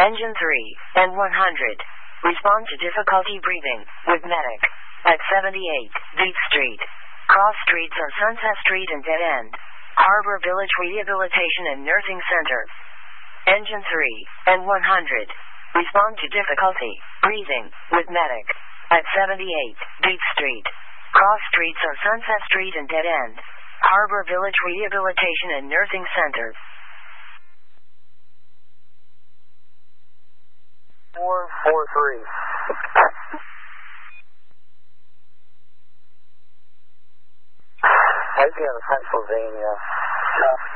Engine 3 and 100. Respond to difficulty breathing with medic at 78 Beach Street. Cross streets are Sunset Street and Dead End. Harbor Village Rehabilitation and Nursing Center. Engine 3 and 100. Respond to difficulty breathing with medic at 78 Beach Street. Cross streets are Sunset Street and Dead End. Harbor Village Rehabilitation and Nursing Center. 443. Maybe in Pennsylvania.